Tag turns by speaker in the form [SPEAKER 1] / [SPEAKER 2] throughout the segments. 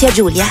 [SPEAKER 1] zia Giulia.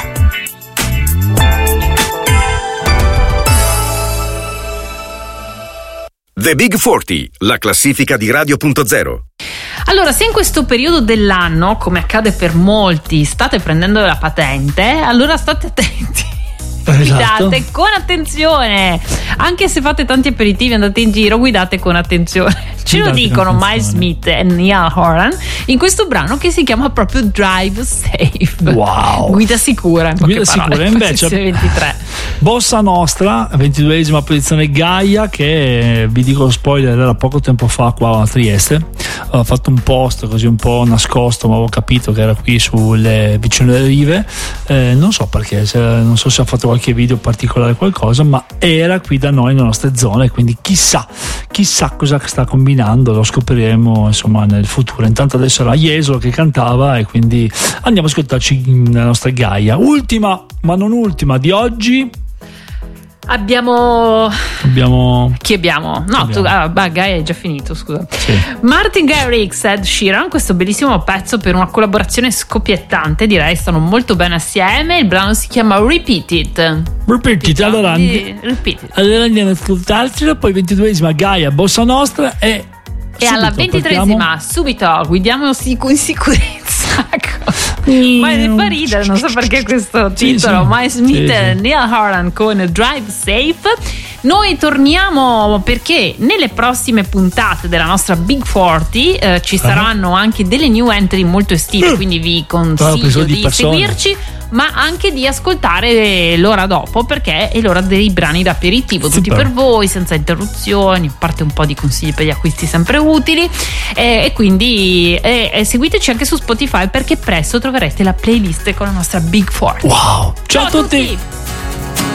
[SPEAKER 2] The Big 40, la classifica di Radio.0.
[SPEAKER 3] Allora, se in questo periodo dell'anno, come accade per molti, state prendendo la patente, allora state attenti.
[SPEAKER 4] Esatto.
[SPEAKER 3] Guidate con attenzione, anche se fate tanti aperitivi, andate in giro, guidate con attenzione. Ce lo dicono Miles Smith e Niall Horan in questo brano che si chiama proprio Drive Safe.
[SPEAKER 4] Wow.
[SPEAKER 3] Guida sicura, in poche
[SPEAKER 4] Guida
[SPEAKER 3] parole.
[SPEAKER 4] sicura. Invece
[SPEAKER 3] 23.
[SPEAKER 4] Bossa Nostra, 22esima posizione, Gaia, che vi dico spoiler, era poco tempo fa qua a Trieste. Ho fatto un post così un po' nascosto, ma avevo capito che era qui sulle vicine delle rive, non so perché, non so se ha fatto qualche video particolare, qualcosa, ma era qui da noi nelle nostre zone, quindi chissà cosa sta combinando, lo scopriremo insomma nel futuro. Intanto adesso era Jesolo che cantava e quindi andiamo a ascoltarci la nostra Gaia. Ultima ma non ultima di oggi.
[SPEAKER 3] Abbiamo. Chi abbiamo? No,
[SPEAKER 4] abbiamo?
[SPEAKER 3] Gaia è già finito, scusa.
[SPEAKER 4] Sì.
[SPEAKER 3] Martin Garrix, Ed Sheeran, questo bellissimo pezzo per una collaborazione scoppiettante, direi, stanno molto bene assieme. Il brano si chiama Repeat It.
[SPEAKER 4] Allora andiamo ad ascoltarcelo. Poi 22esima Gaia, Bossa Nostra e
[SPEAKER 3] alla 23esima subito guidiamo in sicurezza. Ma ne fa ridere, non so perché questo titolo. Miles Smith e Niall Horan con Drive Safe. Noi torniamo perché nelle prossime puntate della nostra Big 40 ci saranno anche delle new entry molto estive, quindi vi consiglio di seguirci, ma anche di ascoltare l'ora dopo, perché è l'ora dei brani d'aperitivo, tutti per voi, senza interruzioni, a parte un po' di consigli per gli acquisti sempre utili, e quindi seguiteci anche su Spotify, perché presto troverete la playlist con la nostra Big 40.
[SPEAKER 4] Wow, ciao a tutti.